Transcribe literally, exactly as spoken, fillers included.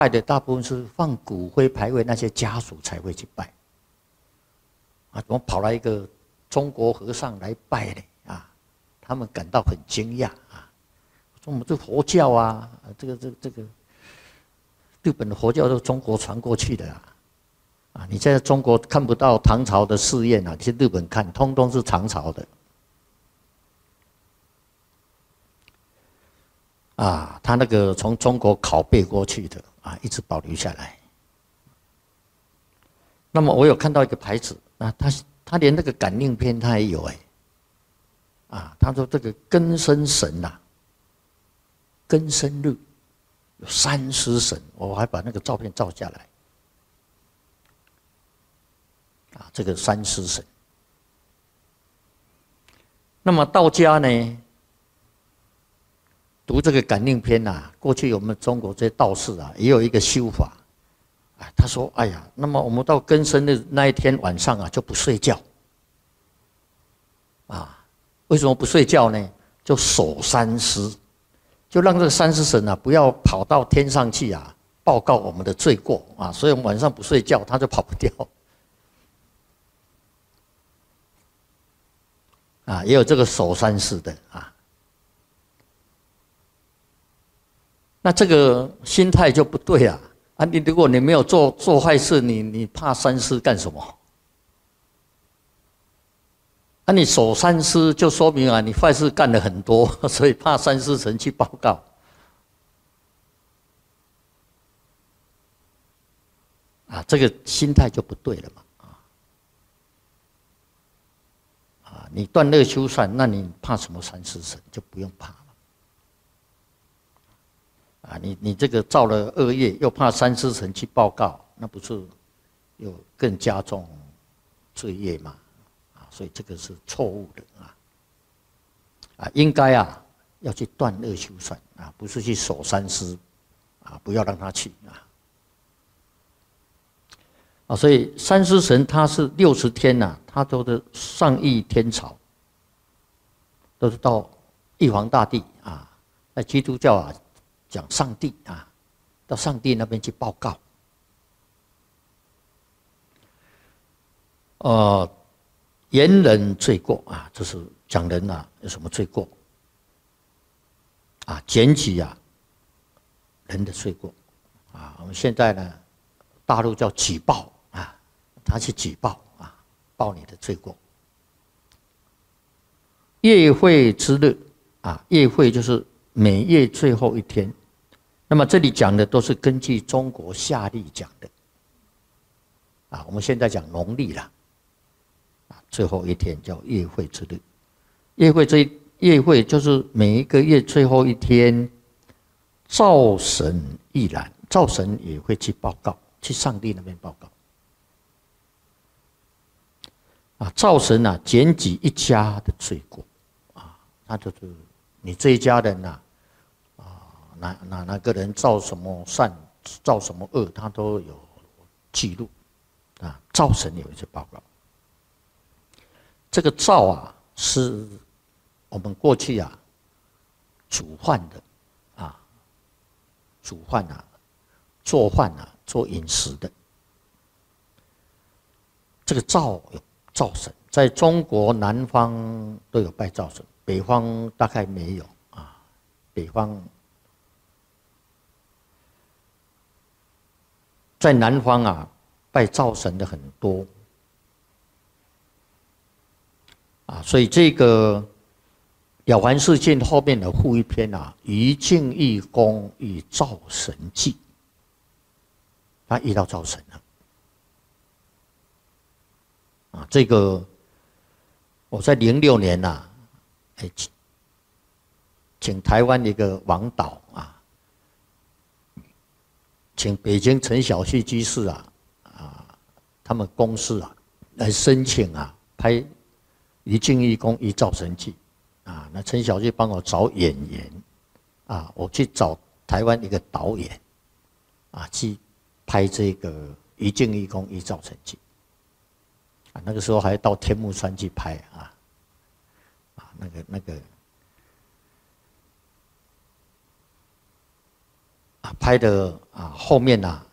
拜的大部分是放骨灰牌位，那些家属才会去拜。啊，怎么跑来一个中国和尚来拜呢？啊，他们感到很惊讶啊。说我们这佛教啊，这个这个这个，日本的佛教都是中国传过去的啊。啊，你在中国看不到唐朝的寺院啊，你去日本看，通通是唐朝的。啊，他那个从中国拷贝过去的啊，一直保留下来。那么我有看到一个牌子，啊，他他连那个感应篇他也有哎，啊，他说这个庚申神呐、啊，庚申日有三尸神，我还把那个照片照下来。啊，这个三尸神。那么道家呢？读这个感应篇啊，过去我们中国这些道士啊，也有一个修法，啊，他说：“哎呀，那么我们到庚申日那一天晚上啊，就不睡觉，啊，为什么不睡觉呢？就守三尸，就让这个三尸神啊不要跑到天上去啊，报告我们的罪过啊，所以我们晚上不睡觉，他就跑不掉。啊，也有这个守三尸的啊。”那这个心态就不对啊！啊，你如果你没有做做坏事，你你怕三尸干什么？啊，你守三尸就说明啊，你坏事干了很多，所以怕三尸神去报告。啊，这个心态就不对了嘛！啊，啊，你断恶修善，那你怕什么三尸神？就不用怕。啊，你你这个造了恶业，又怕三尸神去报告，那不是又更加重罪业吗？啊，所以这个是错误的啊！啊，应该啊要去断恶修善啊，不是去守三尸啊，不要让他去啊！啊，所以三尸神他是六十天呐、啊，他都是上议天朝，都是到玉皇大帝啊，在基督教啊。讲上帝啊，到上帝那边去报告。呃，言人罪过啊，这是讲人啊有什么罪过啊？检举啊人的罪过啊。我们现在呢，大陆叫举报啊，他去举报啊，报你的罪过。月会之日啊，月会就是每月最后一天。那么这里讲的都是根据中国夏历讲的，啊，我们现在讲农历啦，啊，最后一天叫月会之日。月会这月会就是每一个月最后一天，灶神亦然，灶神也会去报告，去上帝那边报告。啊，灶神啊，检举一家的罪过，啊，他就是你这一家人呐、啊。哪哪哪个人造什么善，造什么恶，他都有记录，啊，灶神有一些报告。这个灶啊，是我们过去啊煮饭的，啊，煮饭啊，做饭啊，做饮食的。这个灶有灶神，在中国南方都有拜灶神，北方大概没有啊，北方。在南方啊，拜灶神的很多啊，所以这个《了凡四训》后面的附一篇啊，于敬义公与灶神记，他遇到灶神了啊。这个我在零六年呐、啊，哎，请台湾一个王导啊。请北京陈小旭居士啊，啊，他们公司啊来申请啊拍《于敬义公与灶神记》啊，那陈小旭帮我找演员啊，我去找台湾一个导演啊去拍这个《于敬义公与灶神记》啊，那个时候还到天目山去拍啊，啊，那个那个。 啊拍的啊后面呐、